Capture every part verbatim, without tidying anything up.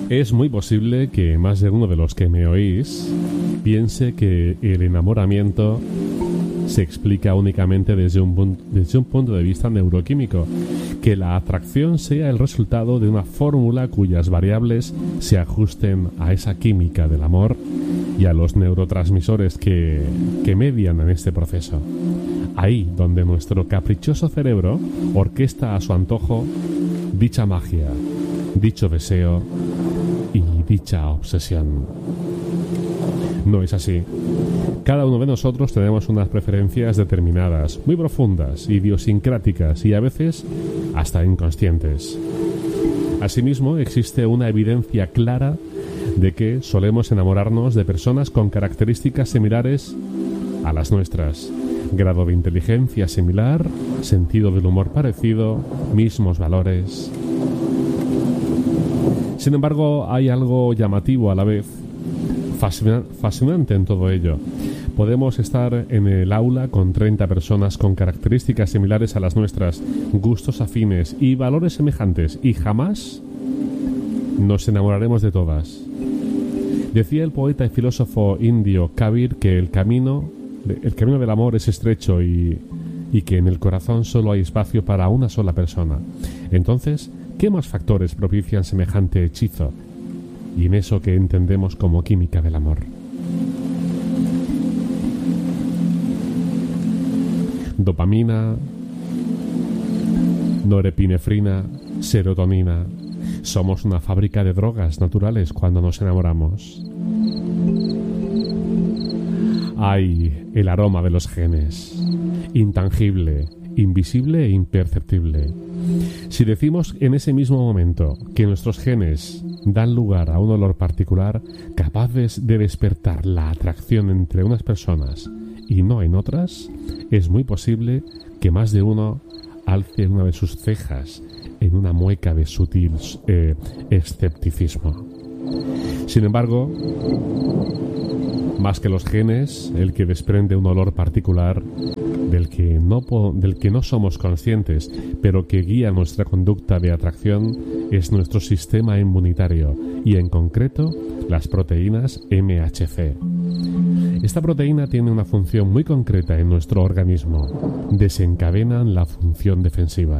Es muy posible que más de uno de los que me oís piense que el enamoramiento se explica únicamente desde un, punto, desde un punto de vista neuroquímico, que la atracción sea el resultado de una fórmula cuyas variables se ajusten a esa química del amor y a los neurotransmisores que, que median en este proceso. Ahí donde nuestro caprichoso cerebro orquesta a su antojo dicha magia, dicho deseo y dicha obsesión. No es así. Cada uno de nosotros tenemos unas preferencias determinadas, muy profundas, idiosincráticas y a veces hasta inconscientes. Asimismo, existe una evidencia clara de que solemos enamorarnos de personas con características similares a las nuestras. Grado de inteligencia similar, sentido del humor parecido, mismos valores. Sin embargo, hay algo llamativo a la vez, fascinante en todo ello. Podemos estar en el aula con treinta personas con características similares a las nuestras, gustos afines y valores semejantes, y jamás nos enamoraremos de todas. Decía el poeta y filósofo indio Kabir que el camino, el camino del amor es estrecho y, y que en el corazón solo hay espacio para una sola persona. Entonces, ¿qué más factores propician semejante hechizo? Y en eso que entendemos como química del amor. Dopamina, norepinefrina, serotonina. Somos una fábrica de drogas naturales cuando nos enamoramos. Hay el aroma de los genes, intangible, invisible e imperceptible. Si decimos en ese mismo momento que nuestros genes dan lugar a un olor particular capaces de despertar la atracción entre unas personas y no en otras, es muy posible que más de uno alce una de sus cejas en una mueca de sutil eh, escepticismo. Sin embargo, más que los genes, el que desprende un olor particular del que no po- del que no somos conscientes, pero que guía nuestra conducta de atracción, es nuestro sistema inmunitario y, en concreto, las proteínas M H C. Esta proteína tiene una función muy concreta en nuestro organismo. Desencadenan la función defensiva.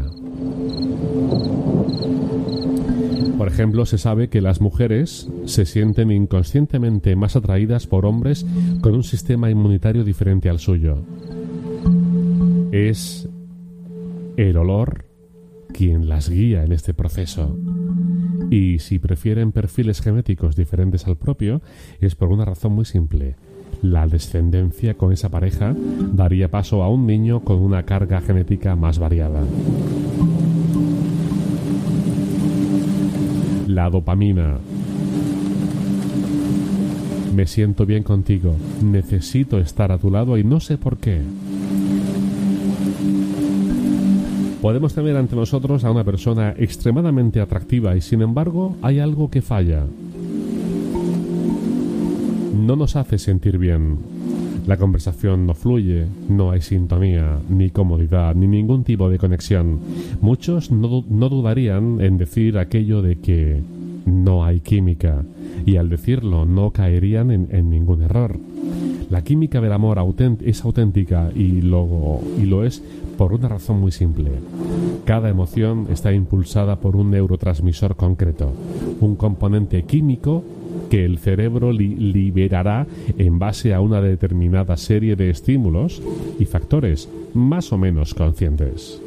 Por ejemplo, se sabe que las mujeres se sienten inconscientemente más atraídas por hombres con un sistema inmunitario diferente al suyo. Es el olor quien las guía en este proceso. Y si prefieren perfiles genéticos diferentes al propio, es por una razón muy simple. La descendencia con esa pareja daría paso a un niño con una carga genética más variada. La dopamina. Me siento bien contigo, necesito estar a tu lado y no sé por qué. Podemos tener ante nosotros a una persona extremadamente atractiva y, sin embargo, hay algo que falla. No nos hace sentir bien. La conversación no fluye, no hay sintonía, ni comodidad, ni ningún tipo de conexión. Muchos no, no dudarían en decir aquello de que no hay química, y al decirlo no caerían en, en ningún error. La química del amor autént- es auténtica y lo, y lo es por una razón muy simple. Cada emoción está impulsada por un neurotransmisor concreto, un componente químico que el cerebro li- liberará en base a una determinada serie de estímulos y factores más o menos conscientes.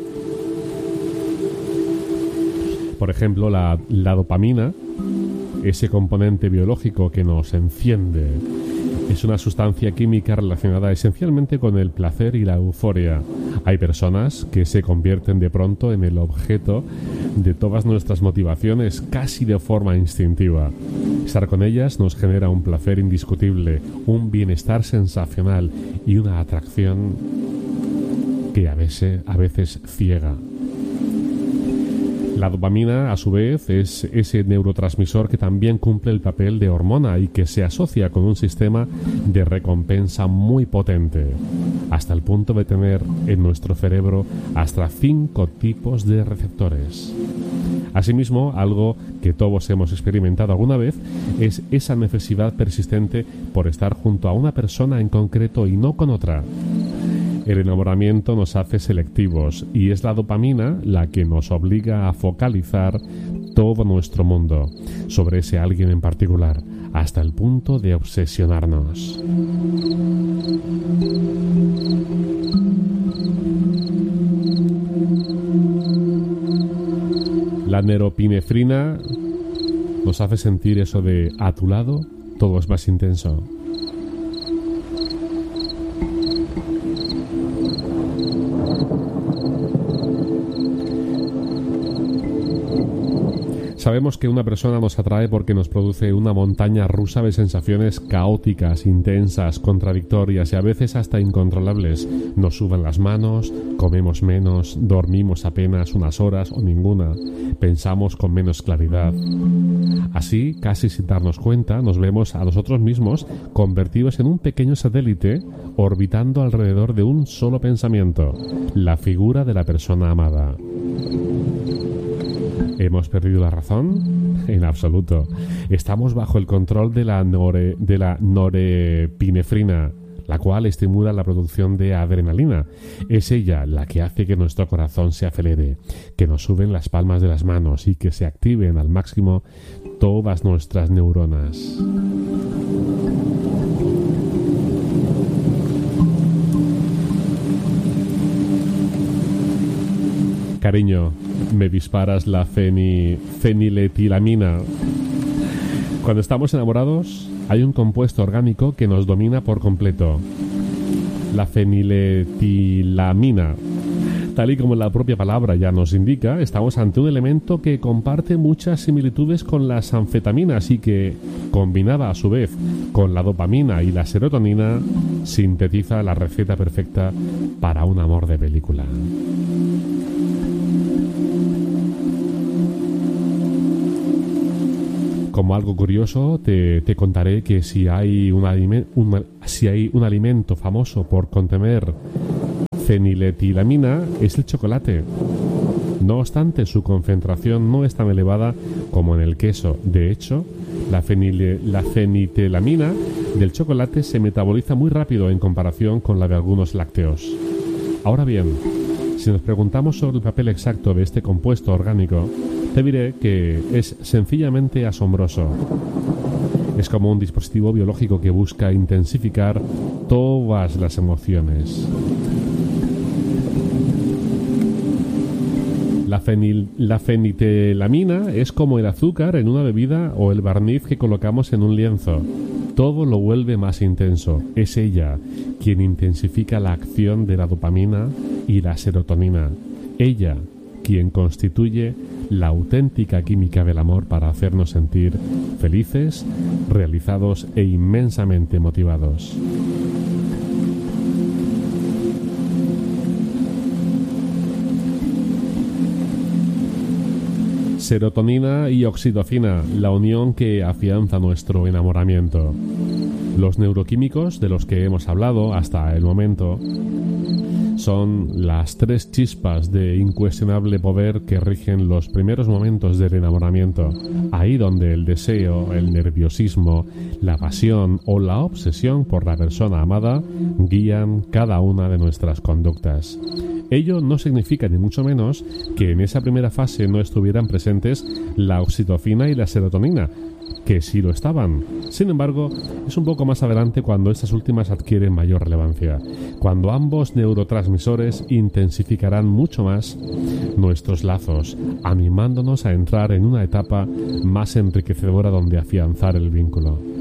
Por ejemplo, la, la dopamina, ese componente biológico que nos enciende, es una sustancia química relacionada esencialmente con el placer y la euforia. Hay personas que se convierten de pronto en el objeto de todas nuestras motivaciones casi de forma instintiva. Estar con ellas nos genera un placer indiscutible, un bienestar sensacional y una atracción que a veces, a veces ciega. La dopamina, a su vez, es ese neurotransmisor que también cumple el papel de hormona y que se asocia con un sistema de recompensa muy potente, hasta el punto de tener en nuestro cerebro hasta cinco tipos de receptores. Asimismo, algo que todos hemos experimentado alguna vez es esa necesidad persistente por estar junto a una persona en concreto y no con otra. El enamoramiento nos hace selectivos y es la dopamina la que nos obliga a focalizar todo nuestro mundo sobre ese alguien en particular, hasta el punto de obsesionarnos. La neuropinefrina nos hace sentir eso de a tu lado todo es más intenso. Sabemos que una persona nos atrae porque nos produce una montaña rusa de sensaciones caóticas, intensas, contradictorias y a veces hasta incontrolables. Nos suben las manos, comemos menos, dormimos apenas unas horas o ninguna, pensamos con menos claridad. Así, casi sin darnos cuenta, nos vemos a nosotros mismos convertidos en un pequeño satélite orbitando alrededor de un solo pensamiento, la figura de la persona amada. ¿Hemos perdido la razón? En absoluto. Estamos bajo el control de la, nore, de la norepinefrina, la cual estimula la producción de adrenalina. Es ella la que hace que nuestro corazón se acelere, que nos suben las palmas de las manos y que se activen al máximo todas nuestras neuronas. Cariño, me disparas la feni, feniletilamina. Cuando estamos enamorados, hay un compuesto orgánico que nos domina por completo. La feniletilamina. Tal y como la propia palabra ya nos indica, estamos ante un elemento que comparte muchas similitudes con las anfetaminas y que, combinada a su vez con la dopamina y la serotonina, sintetiza la receta perfecta para un amor de película. Como algo curioso, te, te contaré que si hay, un alime, un, si hay un alimento famoso por contener feniletilamina, es el chocolate. No obstante, su concentración no es tan elevada como en el queso. De hecho, la, fenile, la feniletilamina del chocolate se metaboliza muy rápido en comparación con la de algunos lácteos. Ahora bien, si nos preguntamos sobre el papel exacto de este compuesto orgánico, te diré que es sencillamente asombroso. Es como un dispositivo biológico que busca intensificar todas las emociones. La, fenil, la feniletilamina es como el azúcar en una bebida o el barniz que colocamos en un lienzo. Todo lo vuelve más intenso. Es ella quien intensifica la acción de la dopamina y la serotonina. Ella quien constituye la auténtica química del amor para hacernos sentir felices, realizados e inmensamente motivados. Serotonina y oxitocina, la unión que afianza nuestro enamoramiento. Los neuroquímicos de los que hemos hablado hasta el momento son las tres chispas de incuestionable poder que rigen los primeros momentos del enamoramiento, ahí donde el deseo, el nerviosismo, la pasión o la obsesión por la persona amada guían cada una de nuestras conductas. Ello no significa ni mucho menos que en esa primera fase no estuvieran presentes la oxitocina y la serotonina, que sí lo estaban. Sin embargo, es un poco más adelante cuando estas últimas adquieren mayor relevancia, cuando ambos neurotransmisores intensificarán mucho más nuestros lazos, animándonos a entrar en una etapa más enriquecedora donde afianzar el vínculo.